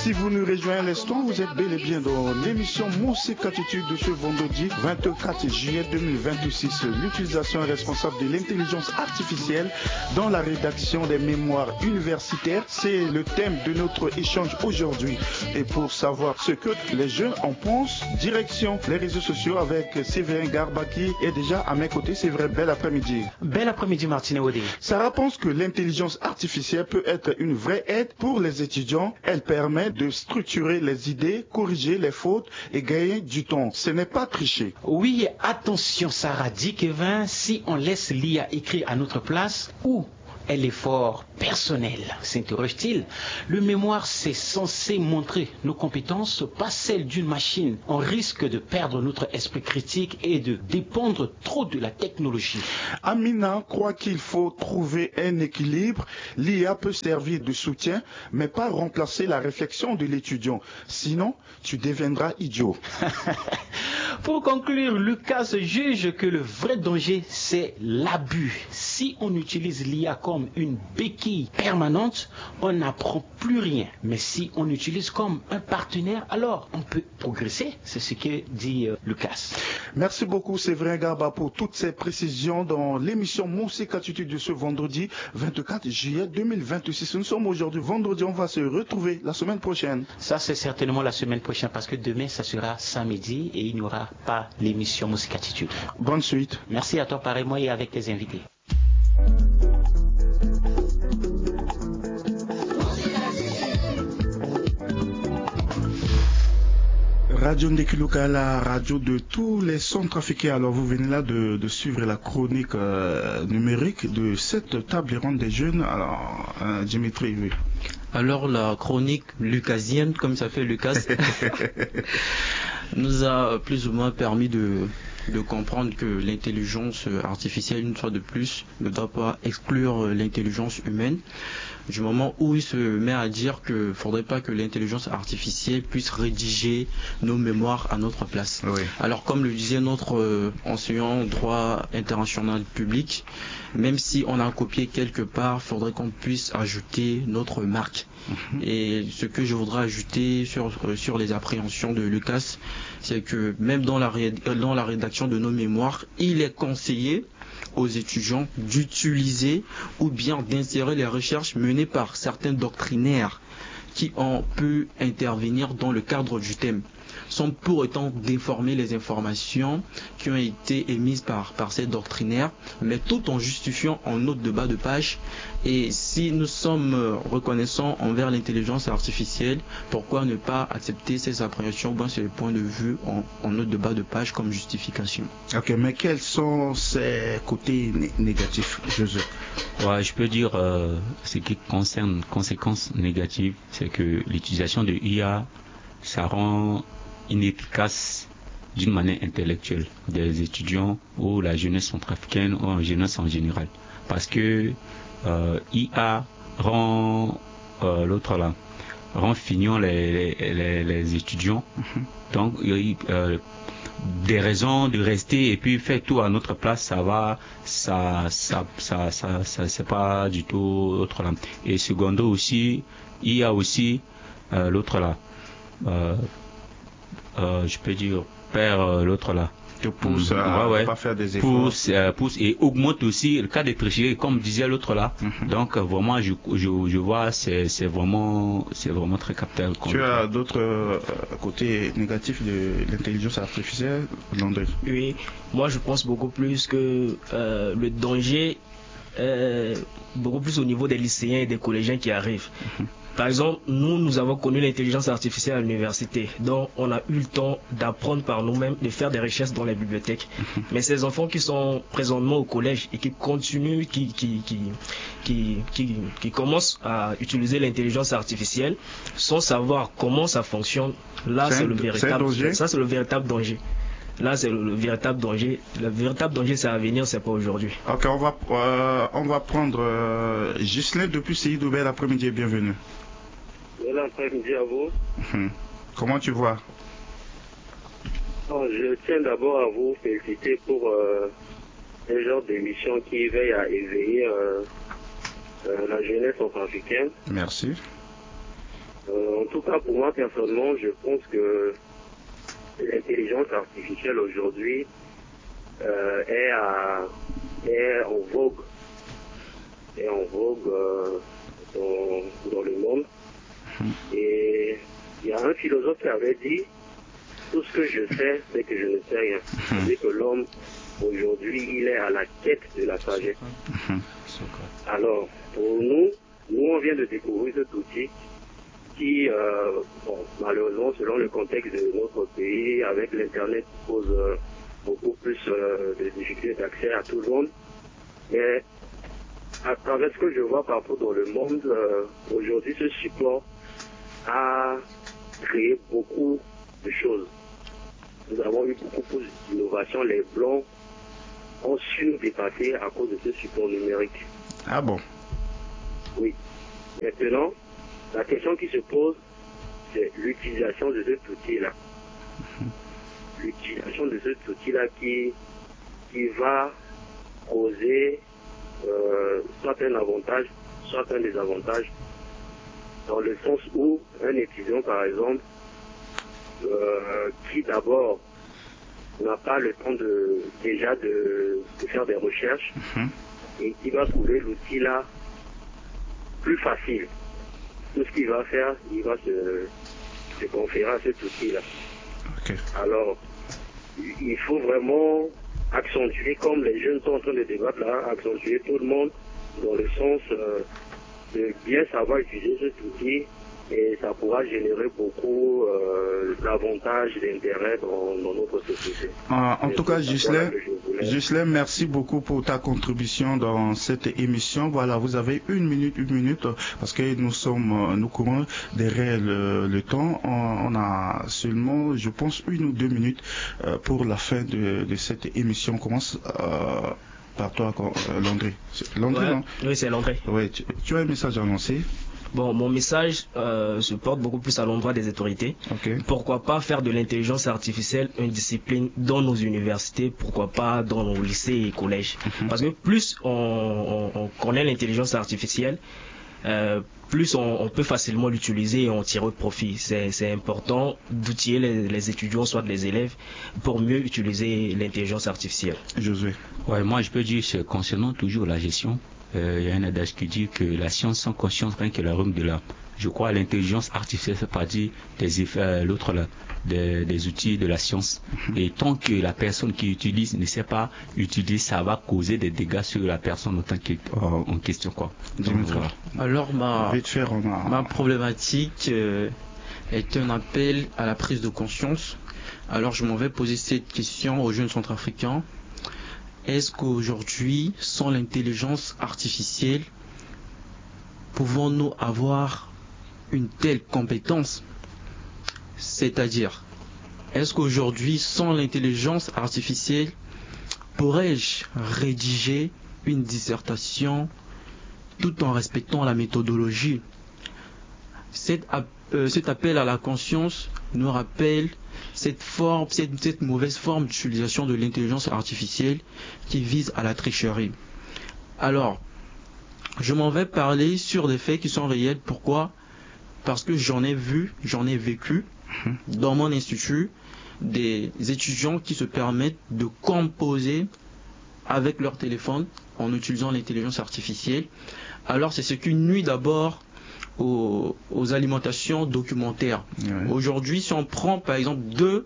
Si vous nous rejoignez à l'instant, vous êtes bel et bien dans l'émission Musique Attitude de ce vendredi 24 juillet 2026. L'utilisation responsable de l'intelligence artificielle dans la rédaction des mémoires universitaires, c'est le thème de notre échange aujourd'hui. Et pour savoir ce que les jeunes en pensent, direction les réseaux sociaux avec Séverin Garba qui est déjà à mes côtés. Séverin, bel après-midi. Bel après-midi, Martine Odé. Sarah pense que l'intelligence artificielle peut être une vraie aide pour les étudiants. Elle permet de structurer les idées, corriger les fautes et gagner du temps. Ce n'est pas tricher. Oui, attention, Sarah, dit Kevin, si on laisse l'IA écrire à notre place, ou est l'effort personnel, s'interroge-t-il. Le mémoire, c'est censé montrer nos compétences, pas celles d'une machine. On risque de perdre notre esprit critique et de dépendre trop de la technologie. Amina croit qu'il faut trouver un équilibre. L'IA peut servir de soutien, mais pas remplacer la réflexion de l'étudiant. Sinon, tu deviendras idiot. Pour conclure, Lucas juge que le vrai danger, c'est l'abus. Si on utilise l'IA comme une béquille permanente, on n'apprend plus rien. Mais si on l'utilise comme un partenaire, alors on peut progresser. C'est ce que dit Lucas. Merci beaucoup Séverin Garba pour toutes ces précisions dans l'émission Musique Attitude de ce vendredi 24 juillet 2026. Nous sommes aujourd'hui vendredi, on va se retrouver la semaine prochaine. Ça c'est certainement la semaine prochaine parce que demain ça sera samedi et il n'y aura pas l'émission Musique Attitude. Bonne suite. Merci à toi pareillement et avec tes invités. Radio Ndekiluka, la radio de tous les centres africains. Alors vous venez là de suivre la chronique numérique de cette table ronde des jeunes. Alors Dimitri, oui. Alors la chronique lucasienne, comme ça fait Lucas, nous a plus ou moins permis de comprendre que l'intelligence artificielle, une fois de plus, ne doit pas exclure l'intelligence humaine. Du moment où il se met à dire qu'il ne faudrait pas que l'intelligence artificielle puisse rédiger nos mémoires à notre place. Oui. Alors comme le disait notre enseignant droit international public, même si on a copié quelque part, il faudrait qu'on puisse ajouter notre marque. Et ce que je voudrais ajouter sur les appréhensions de Lucas, c'est que même dans la rédaction de nos mémoires, il est conseillé aux étudiants d'utiliser ou bien d'insérer les recherches menées par certains doctrinaires qui ont pu intervenir dans le cadre du thème, sans pour autant déformer les informations qui ont été émises par ces doctrinaires, mais tout en justifiant en note de bas de page. Et si nous sommes reconnaissants envers l'intelligence artificielle, pourquoi ne pas accepter ces appréhensions, sur le point de vue en note de bas de page comme justification. Ok, mais quels sont ces côtés négatifs, Joseph? Ouais, je peux dire ce qui concerne conséquences négatives, c'est que l'utilisation de IA, ça rend inefficace d'une manière intellectuelle des étudiants ou la jeunesse centrafricaine ou en jeunesse en général. Parce que IA rend rend feignant les étudiants. Donc des raisons de rester et puis faire tout à notre place, c'est pas du tout l'autre là. Et secondo aussi, il y a aussi l'autre là. Je peux dire perd l'autre là. Te pousse à pas faire des efforts. Pousse et augmente aussi le cas de tricherie, comme disait l'autre là. Donc vraiment je vois c'est vraiment très capital. Tu as d'autres côtés négatifs de l'intelligence artificielle, André? Oui, moi je pense beaucoup plus que le danger beaucoup plus au niveau des lycéens et des collégiens qui arrivent. Par exemple, nous avons connu l'intelligence artificielle à l'université, donc on a eu le temps d'apprendre par nous-mêmes, de faire des recherches dans les bibliothèques. Mais ces enfants qui sont présentement au collège et qui continuent, qui commencent à utiliser l'intelligence artificielle sans savoir comment ça fonctionne, là c'est le véritable danger. Là, c'est le véritable danger. Le véritable danger, c'est à venir, c'est pas aujourd'hui. Ok, on va prendre Ghislain depuis Seydou. Bel après-midi et bienvenue. Bel après-midi à vous. Comment tu vois? Je tiens d'abord à vous féliciter pour un genre d'émission qui veille à éveiller la jeunesse centrafricaine. Merci. En tout cas, pour moi, personnellement, je pense que l'intelligence artificielle aujourd'hui est en vogue. Est en vogue dans le monde. Et il y a un philosophe qui avait dit, tout ce que je sais, c'est que je ne sais rien. C'est que l'homme, aujourd'hui, il est à la quête de la sagesse. Alors, pour nous, on vient de découvrir cet outil qui, malheureusement, selon le contexte de notre pays, avec l'Internet, pose beaucoup plus de difficultés d'accès à tout le monde. Mais à travers ce que je vois partout dans le monde, aujourd'hui, ce support a créé beaucoup de choses. Nous avons eu beaucoup plus d'innovations. Les Blancs ont su nous dépasser à cause de ce support numérique. Ah bon? Oui. Maintenant, la question qui se pose, c'est l'utilisation de cet outil-là. L'utilisation de cet outil-là qui va causer soit un avantage, soit un désavantage, dans le sens où un étudiant, par exemple, qui d'abord n'a pas le temps de faire des recherches et qui va trouver l'outil là plus facile. Tout ce qu'il va faire, il va se conférer à cet outil là. Okay. Alors, il faut vraiment accentuer, comme les jeunes sont en train de débattre là, accentuer tout le monde dans le sens de bien savoir utiliser cet outil, et ça pourra générer beaucoup d'avantages, d'intérêt dans notre société. En tout cas, Ghislain, merci beaucoup pour ta contribution dans cette émission. Voilà, vous avez une minute, parce que nous courons derrière le temps. On a seulement, je pense, 1 ou 2 minutes pour la fin de cette émission. On commence par toi, Landry. Landry, ouais, non? Oui, c'est Landry. Oui, tu as un message à annoncer? Bon, mon message se porte beaucoup plus à l'endroit des autorités. Okay. Pourquoi pas faire de l'intelligence artificielle une discipline dans nos universités, pourquoi pas dans nos lycées et collèges. Parce que plus on connaît l'intelligence artificielle, plus on peut facilement l'utiliser et en tirer profit. C'est important d'outiller les étudiants, soit les élèves, pour mieux utiliser l'intelligence artificielle. Josué. Ouais, moi je peux dire, concernant toujours la gestion, il y a un adage qui dit que la science sans conscience, rien que la rhume de l'âme. Je crois à l'intelligence artificielle, c'est pas dire des effets, l'autre là, des outils de la science. Et tant que la personne qui utilise ne sait pas utiliser, ça va causer des dégâts sur la personne en question, quoi. Donc, voilà. Alors ma problématique est un appel à la prise de conscience. Alors je m'en vais poser cette question aux jeunes centrafricains. Est-ce qu'aujourd'hui, sans l'intelligence artificielle, pouvons-nous avoir une telle compétence? C'est-à-dire, est-ce qu'aujourd'hui, sans l'intelligence artificielle, pourrais-je rédiger une dissertation tout en respectant la méthodologie? Cet appel à la conscience nous rappelle cette mauvaise forme d'utilisation de l'intelligence artificielle qui vise à la tricherie. Alors, je m'en vais parler sur des faits qui sont réels. Pourquoi? Parce que j'en ai vécu dans mon institut des étudiants qui se permettent de composer avec leur téléphone en utilisant l'intelligence artificielle. Alors, c'est ce qui nuit d'abord aux alimentations documentaires. Ouais. Aujourd'hui, si on prend par exemple deux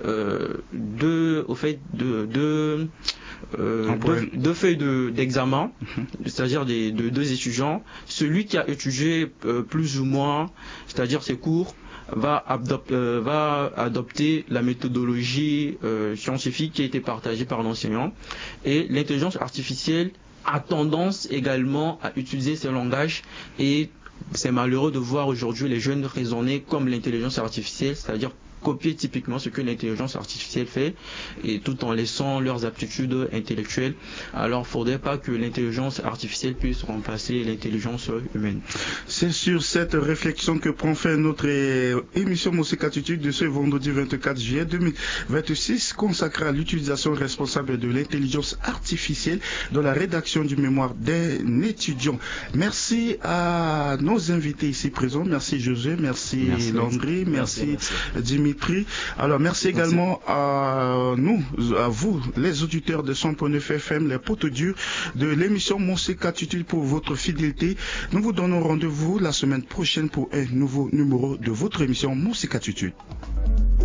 feuilles d'examen, c'est-à-dire de deux étudiants, celui qui a étudié plus ou moins, c'est-à-dire ses cours, va adopter la méthodologie scientifique qui a été partagée par l'enseignant, et l'intelligence artificielle a tendance également à utiliser ce langage, et c'est malheureux de voir aujourd'hui les jeunes raisonner comme l'intelligence artificielle, c'est-à-dire copier typiquement ce que l'intelligence artificielle fait, et tout en laissant leurs aptitudes intellectuelles. Alors, il ne faudrait pas que l'intelligence artificielle puisse remplacer l'intelligence humaine. C'est sur cette réflexion que prend fin notre émission Mossécatitude de ce vendredi 24 juillet 2026, consacrée à l'utilisation responsable de l'intelligence artificielle dans la rédaction du mémoire d'un étudiant. Merci à nos invités ici présents. Merci José, merci Landry, merci Dimitri. Alors merci également à vous, les auditeurs de 100.9 FM, les poteaux durs de l'émission Mossécatitude, pour votre fidélité. Nous vous donnons rendez-vous la semaine prochaine pour un nouveau numéro de votre émission Mossécatitude.